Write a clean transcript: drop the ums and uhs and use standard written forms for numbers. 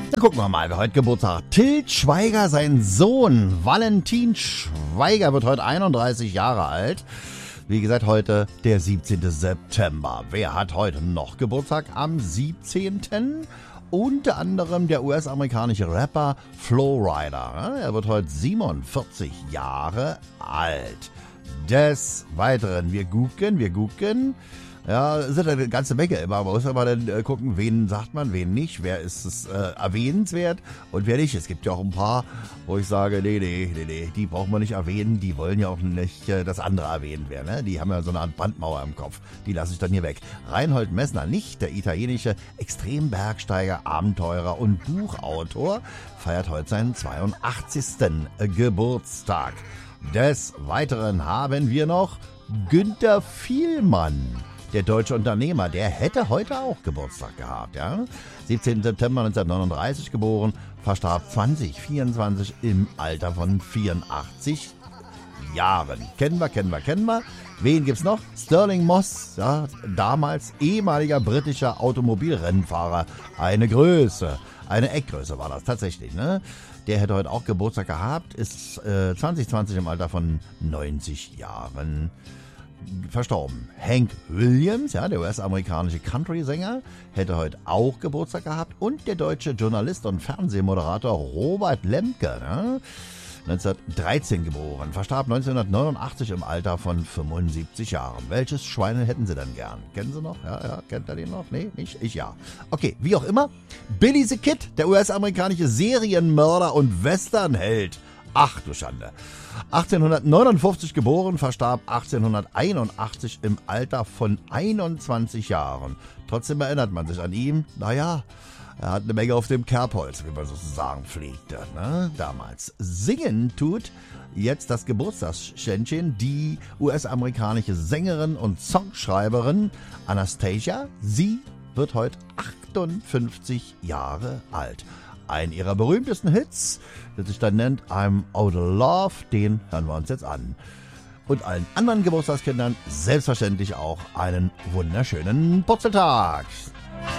Dann gucken wir mal, wer heute Geburtstag hat. Til Schweiger, sein Sohn Valentin Schweiger, wird heute 31 Jahre alt. Wie gesagt, heute der 17. September. Wer hat heute noch Geburtstag am 17.? Unter anderem der US-amerikanische Rapper Flo Rida. Er wird heute 47 Jahre alt. Des Weiteren, wir gucken. Ja, sind eine ganze Menge immer. Man muss aber dann gucken, wen sagt man, wen nicht. Wer ist es erwähnenswert und wer nicht. Es gibt ja auch ein paar, wo ich sage, nee, die braucht man nicht erwähnen. Die wollen ja auch nicht, dass andere erwähnt werden. Ne? Die haben ja so eine Art Brandmauer im Kopf. Die lasse ich dann hier weg. Reinhold Messner, nicht der italienische Extrembergsteiger, Abenteurer und Buchautor, feiert heute seinen 82. Geburtstag. Des Weiteren haben wir noch Günter Vielmann. Der deutsche Unternehmer, der hätte heute auch Geburtstag gehabt. Ja? 17. September 1939 geboren, verstarb 2024 im Alter von 84 Jahren. Kennen wir. Wen gibt's noch? Stirling Moss, ja, damals ehemaliger britischer Automobilrennfahrer. Eine Größe, eine Eckgröße war das tatsächlich. Ne? Der hätte heute auch Geburtstag gehabt, ist 2020 im Alter von 90 Jahren verstorben. Hank Williams, ja, der US-amerikanische Country-Sänger, hätte heute auch Geburtstag gehabt. Und der deutsche Journalist und Fernsehmoderator Robert Lemke, ne? 1913 geboren, verstarb 1989 im Alter von 75 Jahren. Welches Schwein hätten Sie denn gern? Kennen Sie noch? Ja, kennt ihr den noch? Nee, nicht? Ich ja. Okay, wie auch immer. Billy the Kid, der US-amerikanische Serienmörder und Westernheld. Ach du Schande. 1859 geboren, verstarb 1881 im Alter von 21 Jahren. Trotzdem erinnert man sich an ihn. Naja, er hat eine Menge auf dem Kerbholz, wie man sozusagen pflegte, ne? Damals. Singen tut jetzt das Geburtstagsständchen die US-amerikanische Sängerin und Songschreiberin Anastasia. Sie wird heute 58 Jahre alt. Ein ihrer berühmtesten Hits, der sich dann nennt I'm Out of Love, den hören wir uns jetzt an. Und allen anderen Geburtstagskindern selbstverständlich auch einen wunderschönen Purzeltag.